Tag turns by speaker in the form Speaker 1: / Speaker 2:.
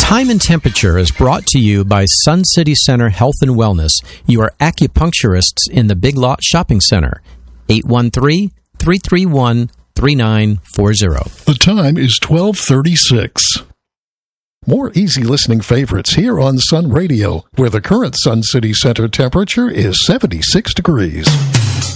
Speaker 1: Time and Temperature is brought to you by Sun City Center Health and Wellness, your acupuncturists in the Big Lot Shopping Center. 813-331-3940.
Speaker 2: The time is 12:36. More easy listening favorites here on Sun Radio, where the current Sun City Center temperature is 76 degrees.